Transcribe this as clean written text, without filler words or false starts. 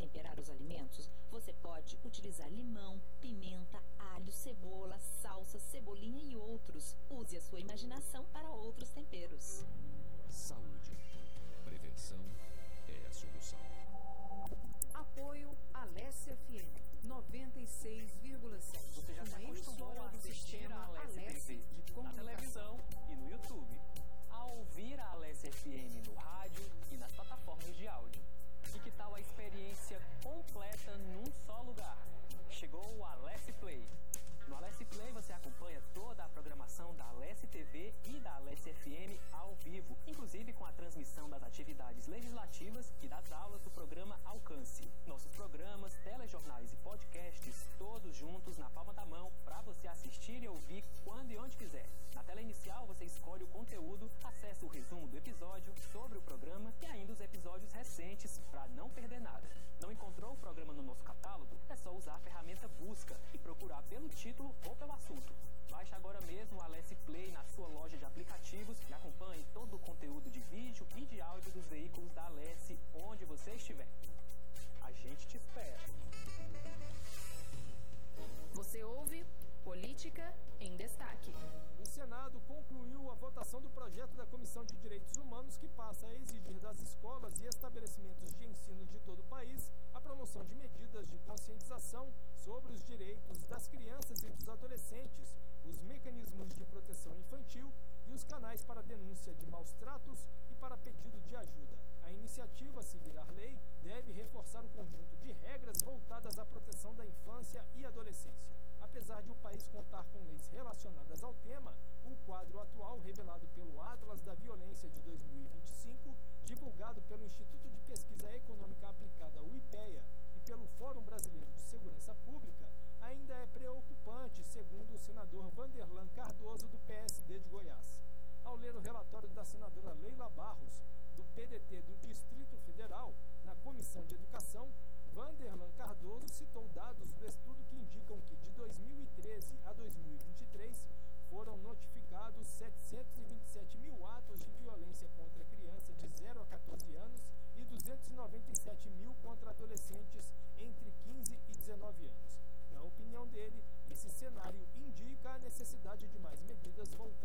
temperar os alimentos, você pode utilizar limão, pimenta, alho, cebola, salsa, cebolinha e outros. Use a sua imaginação para outros temperos. Saúde. Prevenção é a solução. Apoio Alesse FM 96,7. Você já se acostumou a assistir a Alesse TV na televisão e no YouTube, a ouvir a Alesse FM no rádio e nas plataformas de áudio. E que tal a experiência completa num só lugar? Chegou o Alesse Play. No Alesse Play você acompanha toda a programação da Alesse TV e da Alesse FM ao vivo, inclusive com a transmissão das atividades legislativas e das aulas do programa Alcance. Nossos programas, telejornais e podcasts, todos juntos na palma da mão, para você assistir e ouvir quando e onde quiser. Na tela inicial você escolhe o conteúdo, acessa o resumo do episódio, sobre o programa e ainda os episódios recentes para não perder nada. Não encontrou o programa no nosso catálogo? É só usar a ferramenta Busca e procurar pelo título ou pelo assunto. Baixe agora mesmo o Alesse Play na sua loja de aplicativos e acompanhe todo o conteúdo de vídeo e de áudio dos veículos da Alesse onde você estiver. A gente te espera. Você ouve Política em Destaque. O Senado concluiu a votação do projeto da Comissão de Direitos Humanos que passa a exigir das escolas e estabelecimentos de ensino de todo o país a promoção de medidas de conscientização sobre os direitos das crianças e dos adolescentes, os mecanismos de proteção infantil e os canais para denúncia de maus-tratos e para pedido de ajuda. A iniciativa a seguir a lei deve reforçar o conjunto de regras voltadas à proteção da infância e adolescência. Apesar de o país contar com leis relacionadas ao tema, o quadro atual, revelado pelo Atlas da Violência de 2025, divulgado pelo Instituto de Pesquisa Econômica Aplicada, o IPEA, e pelo Fórum Brasileiro de Segurança Pública, ainda é preocupante, segundo o senador Vanderlan Cardoso, do PSD de Goiás. Ao ler o relatório da senadora Leila Barros, do PDT do Distrito Federal, na Comissão de Educação, Vanderlan Cardoso citou dados do estudo que indicam que de 2013 a 2023 foram notificados 727